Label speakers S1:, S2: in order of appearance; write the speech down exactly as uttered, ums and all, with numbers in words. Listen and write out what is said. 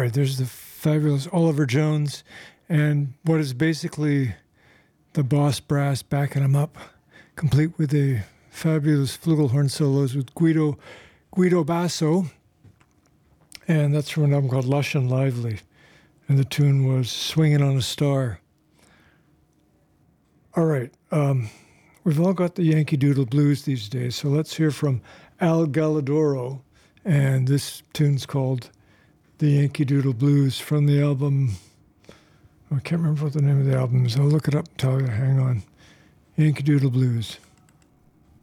S1: right, there's the fabulous Oliver Jones, and what is basically the Boss Brass backing him up, complete with a fabulous flugelhorn solos with Guido Guido Basso, and that's from an album called Lush and Lively, and the tune was Swinging on a Star. All right, um, we've all got the Yankee Doodle blues these days, so let's hear from Al Galladoro, and this tune's called The Yankee Doodle Blues from the album, I can't remember what the name of the album is. I'll look it up and tell you. Hang on. Yankee Doodle Blues.